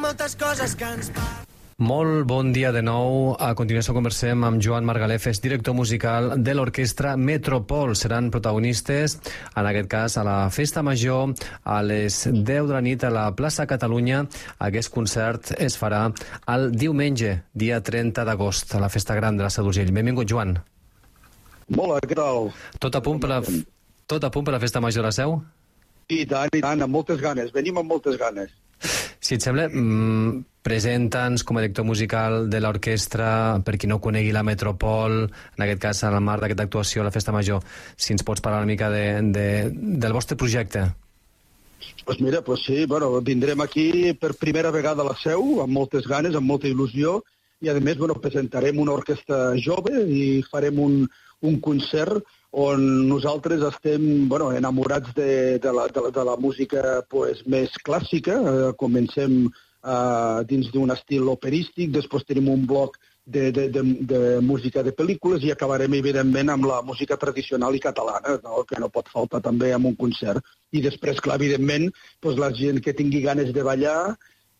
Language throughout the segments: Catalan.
moltes coses que ens passen. Molt bon dia de nou. A continuació conversem amb Joan Margalefes, director musical de l'orquestra Metropol. Seran protagonistes, en aquest cas, a la Festa Major, a les 10 de la nit a la plaça Catalunya. Aquest concert es farà el diumenge, dia 30 d'agost, a la Festa Gran de la Seu d'Urgell. Benvingut, Joan. Hola, què tal? Tot a punt per la Festa Major de la Seu? I tant, amb moltes ganes. Venim amb moltes ganes. Si et sembla, presenta'ns com a director musical de l'orquestra, per qui no conegui la Metropol, en aquest cas, en el marc d'aquesta actuació a la Festa Major, si ens pots parlar una mica del vostre projecte. Pues mira, sí, vindrem aquí per primera vegada a la Seu, amb moltes ganes, amb molta il·lusió, i a més presentarem una orquestra jove i farem un concert on nosaltres estem enamorats de la música més clàssica. Comencem dins d'un estil operístic, després tenim un bloc de música de pel·lícules i acabarem, evidentment, amb la música tradicional i catalana, no? Que no pot faltar també en un concert. I després, clar, evidentment, la gent que tingui ganes de ballar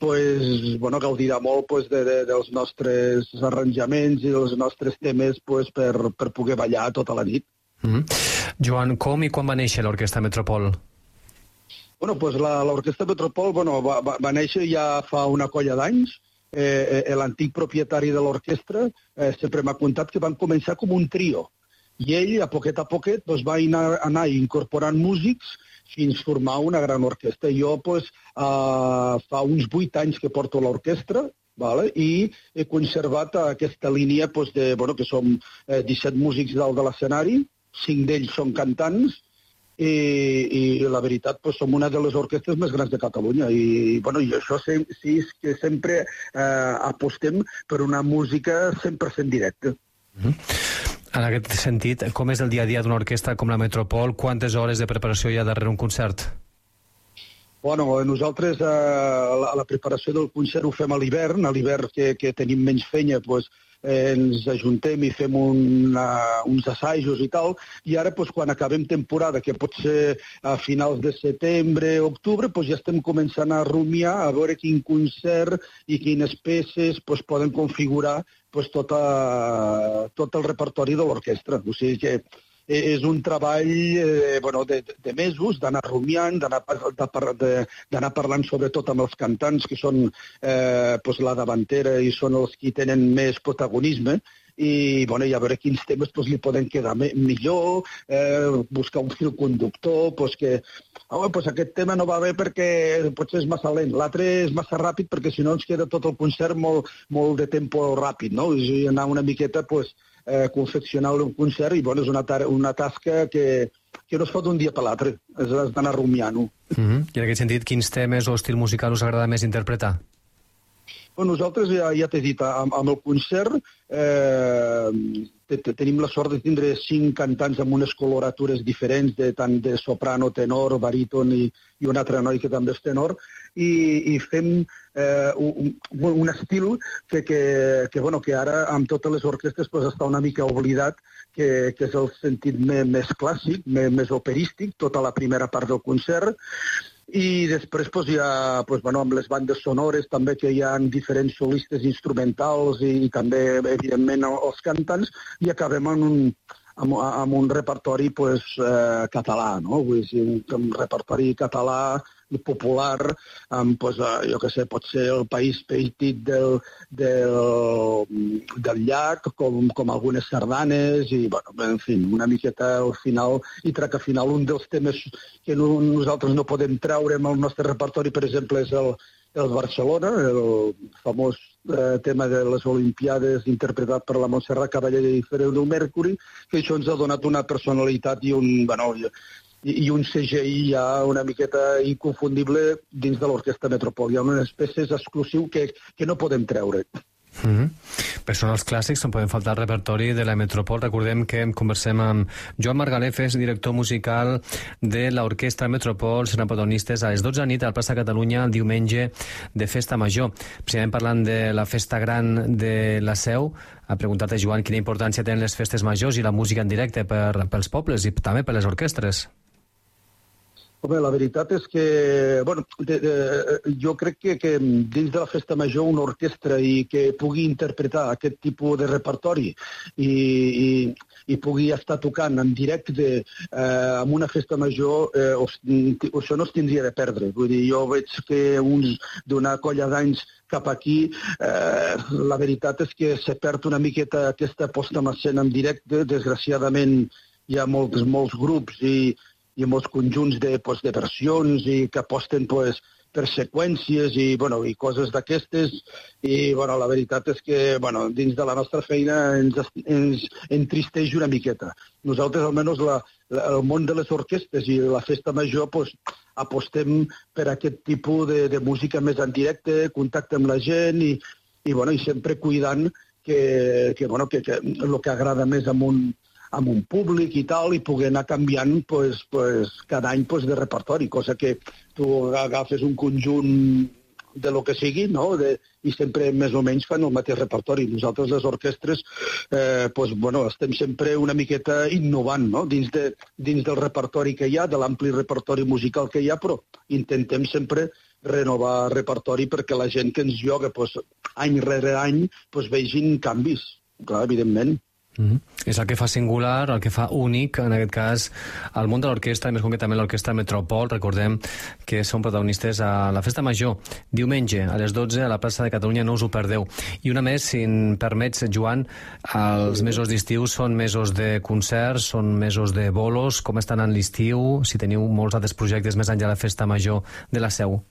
gaudirà molt dels nostres arranjaments i dels nostres temes per poder ballar tota la nit. Joan, com i quan va néixer l'Orquestra Metropol? L'Orquestra Metropol va néixer ja fa una colla d'anys. L'antic propietari de l'orquestra sempre m'ha contat que van començar com un trio. I ell, a poquet, va anar incorporant músics fins a formar una gran orquestra. Jo, fa uns 8 anys que porto l'orquestra, i he conservat aquesta línia que som 17 músics dalt de l'escenari, 5 d'ells són cantants, i la veritat, som una de les orquestres més grans de Catalunya. I això sí que sempre apostem per una música 100% directa. En aquest sentit, com és el dia a dia d'una orquestra com la Metropol? Quantes hores de preparació hi ha darrere un concert? Nosaltres la preparació del concert ho fem a l'hivern que tenim menys feina, ens ajuntem i fem uns assajos i tal, i ara quan acabem temporada, que pot ser a finals de setembre, octubre, ja estem començant a rumiar a veure quin concert i quines peces poden configurar tot el repertori de l'orquestra. O sigui que és un treball de mesos, d'anar rumiant, d'anar parlant sobretot amb els cantants, que són la davantera i són els que tenen més protagonisme, i a veure quins temes li poden quedar millor, buscar un fil conductor, que aquest tema no va bé perquè potser és massa lent, l'altre és massa ràpid perquè si no ens queda tot el concert molt de tempo ràpid, no? I anar una miqueta confeccionar un concert, i és una tasca que no es fa d'un dia per l'altre, has d'anar rumiant-ho. I en aquest sentit, quins temes o estil musical us agrada més interpretar? Nosaltres, ja t'he dit, amb el concert tenim la sort de tindre 5 cantants amb unes coloratures diferents, tant de soprano, tenor, baríton i un altre noi que també és tenor, i fem un estil que ara amb totes les orquestres està una mica oblidat, que és el sentit més clàssic, més operístic, tota la primera part del concert. I després hi ha, amb les bandes sonores també, que hi ha diferents solistes instrumentals i també, evidentment, els cantants, i acabem amb un repertori català, no? Vull dir, un repertori català i popular, amb, jo què sé, pot ser el País Petit del llac, com algunes sardanes, i, en fi, una miqueta al final, i que al final un dels temes que nosaltres no podem treure amb el nostre repertori, per exemple, és el Barcelona, el famós tema de les Olimpiades interpretat per la Montserrat Caballé i Freddie Mercury, que això ens ha donat una personalitat i un CGI ja una miqueta inconfundible dins de l'Orquestra Metropol. Hi ha unes peces exclusius que no podem treure. Per són els clàssics, no podem faltar al repertori de la Metropol. Recordem que conversem amb Joan Margalefes, director musical de l'Orquestra Metropol. Seran protagonistes a les 12 de la nit a la plaça Catalunya el diumenge de Festa Major. Precisament parlant de la Festa Gran de la Seu, ha preguntat a Joan quina importància tenen les festes majors i la música en directe pels pobles i també per les orquestres. Home, la veritat és que, bueno, jo crec que dins de la Festa Major una orquestra i que pugui interpretar aquest tipus de repertori i pugui estar tocant en directe en una Festa Major, això no es tindria de perdre. Vull dir, jo veig que d'una colla d'anys cap aquí, la veritat és que se perd una miqueta aquesta posta en escena en directe. Desgraciadament hi ha molts grups i molts conjunts de versions i que aposten per seqüències i coses d'aquestes. I la veritat és que dins de la nostra feina ens entristeix una miqueta. Nosaltres, almenys el món de les orquestres i la Festa Major, apostem per aquest tipus de música més en directe, contacte amb la gent i sempre cuidant que el que agrada més amb un públic i tal, i poder anar canviant cada any de repertori, cosa que tu agafes un conjunt de lo que sigui, no? I sempre més o menys fan el mateix repertori. Nosaltres, les orquestres, estem sempre una miqueta innovant, no? Dins del repertori que hi ha, de l'ampli repertori musical que hi ha, però intentem sempre renovar repertori perquè la gent que ens lloga any rere any vegin canvis, clar, evidentment. És el que fa singular, el que fa únic, en aquest cas, el món de l'orquestra, i més concretament l'Orquestra Metropol. Recordem que són protagonistes a la Festa Major, diumenge, a les 12, a la plaça de Catalunya, no us ho perdeu. I una més, si em permets, Joan, els mesos d'estiu són mesos de concerts, són mesos de bolos. Com estan en l'estiu? Si teniu molts altres projectes més enllà de la Festa Major de la Seu?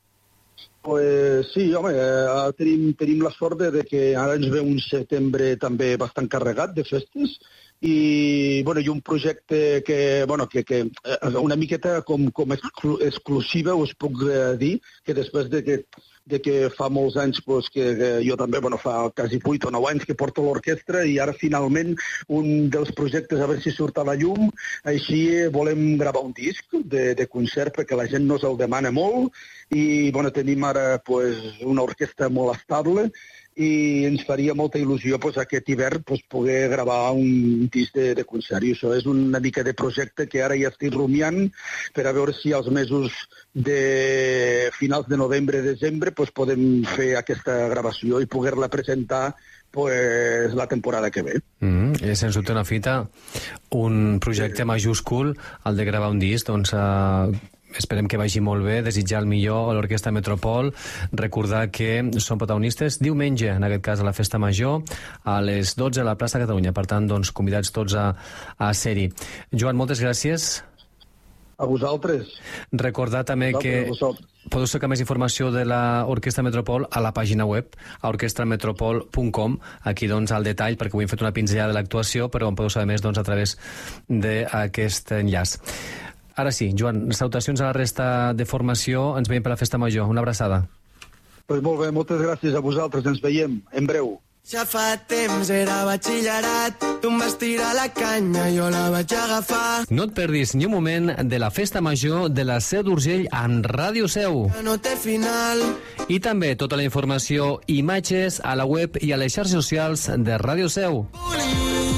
Sí, home, tenim la sort de que ara ens ve un setembre també bastant carregat de festes i un projecte que una miqueta com exclusiva us puc dir que després de que fa molts anys que jo també fa quasi 8 o 9 anys que porto l'orquestra i ara finalment un dels projectes a veure si surt a la llum. Així volem gravar un disc de concert perquè la gent nos el demana molt i tenim ara una orquestra molt estable i ens faria molta il·lusió aquest hivern poder gravar un disc de concert. I això és una mica de projecte que ara ja estic rumiant per a veure si als mesos de finals de novembre, desembre, podem fer aquesta gravació i poder-la presentar la temporada que ve. Sens dubte una fita, un projecte majúscul, el de gravar un disc, doncs esperem que vagi molt bé, desitjar el millor a l'Orquestra Metropol, recordar que són protagonistes diumenge, en aquest cas a la Festa Major, a les 12 a la plaça de Catalunya. Per tant, doncs, convidats tots a ser-hi. Joan, moltes gràcies. A vosaltres. Recordar també que podeu cercar més informació de l'Orquestra Metropol a la pàgina web, a orquestrametropol.com. Aquí, doncs, al detall, perquè ho hem fet una pinzellada de l'actuació, però en podeu saber més a través d'aquest enllaç. Ara sí, Joan, salutacions a la resta de formació. Ens veiem per la Festa Major. Una abraçada. Molt bé, moltes gràcies a vosaltres. Ens veiem en breu. Ja fa temps era batxillerat, tu em vas tirar la canya, jo la vaig agafar. No et perdis ni un moment de la Festa Major de la Seu d'Urgell en Ràdio Seu. No té final. I també tota la informació i imatges a la web i a les xarxes socials de Ràdio Seu.